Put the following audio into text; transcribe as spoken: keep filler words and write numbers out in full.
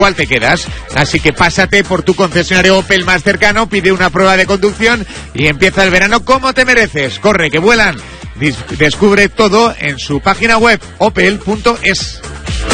¿Cuál te quedas? Así que pásate por tu concesionario Opel más cercano, pide una prueba de conducción y empieza el verano como te mereces. Corre, que vuelan. Descubre todo en su página web opel punto es.